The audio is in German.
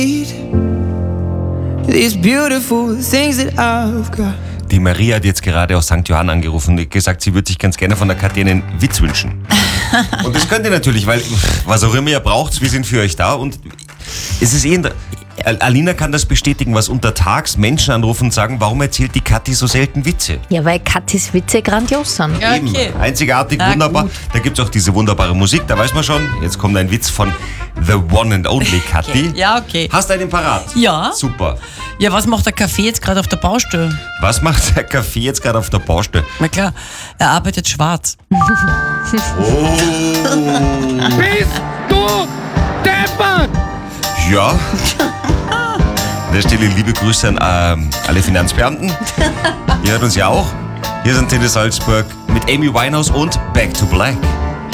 These beautiful things that I've got. Die Maria hat jetzt gerade aus St. Johann angerufen und gesagt, sie würde sich ganz gerne von der Katja einen Witz wünschen. Und das könnt ihr natürlich, weil was auch immer ihr braucht, wir sind für euch da. Und es ist Alina kann das bestätigen, was untertags Menschen anrufen und sagen, warum erzählt die Kathi so selten Witze? Ja, weil Kathis Witze grandios sind. Ja, Eben, okay. einzigartig, wunderbar. gut. Da gibt es auch diese wunderbare Musik, da weiß man schon, jetzt kommt ein Witz von The One and Only Kathi. Ja, okay. Hast du einen parat? Ja. Super. Ja, was macht der Kaffee jetzt gerade auf der Baustelle? Was macht der Kaffee jetzt gerade auf der Baustelle? Na klar, er arbeitet schwarz. Bist du deppert? Ja. An der Stelle liebe Grüße an alle Finanzbeamten. Ihr hört uns ja auch. Hier sind Tele Salzburg mit Amy Winehouse und Back to Black.